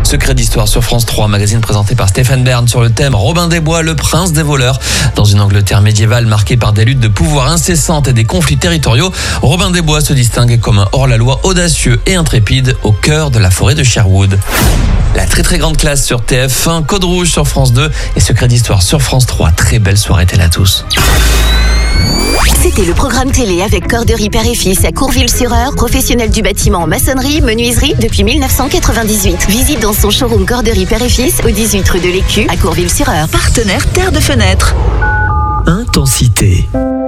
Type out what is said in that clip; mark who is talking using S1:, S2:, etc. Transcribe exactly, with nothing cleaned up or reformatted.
S1: Secret d'histoire sur France trois, magazine présenté par Stéphane Bern sur le thème Robin des Bois, le prince des voleurs. Dans une Angleterre médiévale marquée par des luttes de pouvoir incessantes et des conflits territoriaux, Robin des Bois se distingue comme un hors-la-loi audacieux et intrépide au cœur de la forêt de Sherwood. La très très grande classe sur T F un, Code Rouge sur France deux et Secret d'histoire sur France trois. Très belle soirée telle à tous.
S2: C'était le programme télé avec Corderie Père et Fils à Courville-sur-Eure, professionnel du bâtiment en maçonnerie, menuiserie depuis mille neuf cent quatre-vingt-dix-huit. Visite dans son showroom Corderie Père et Fils au dix-huit rue de l'Écu à Courville-sur-Eure.
S3: Partenaire Terre de Fenêtre.
S4: Intensité.